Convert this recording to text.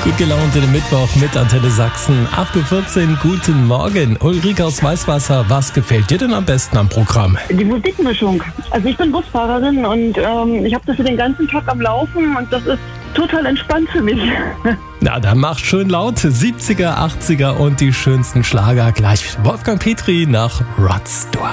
Gut gelaunt in den Mittwoch mit Antenne Sachsen. 8.14 Uhr, guten Morgen. Ulrike aus Weißwasser, was gefällt dir denn am besten am Programm? Die Musikmischung. Also ich bin Busfahrerin und ich habe das für den ganzen Tag am Laufen und das ist total entspannt für mich. Na, dann macht schön laut. 70er, 80er und die schönsten Schlager. Gleich Wolfgang Petri nach Rod Stewart.